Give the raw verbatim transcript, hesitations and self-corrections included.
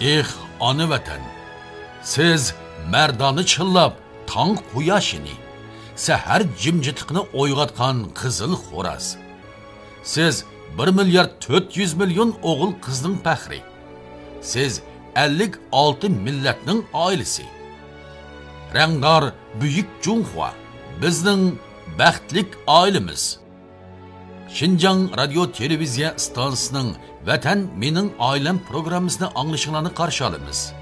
Eh, ana vatan, siz merdani chillab, tong quyoshini, sahar jimjitliqni o'yg'otgan qizil xo'raz. Siz bir milyard to'rt yuz million o'g'il qizning faxri. Siz ellik olti millatning oilasi. Rangdor buyuk Junxua bizning baxtlik oilamiz. Xinjiang radio televiziya stansiyasining Vatan mening oilam programmasini anglashinglarni qarshi olamiz.